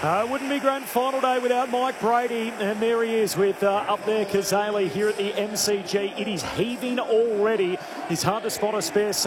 Wouldn't be grand final day without Mike Brady. And there he is with up there Kazali here at the MCG. It is heaving already. It's hard to spot a spare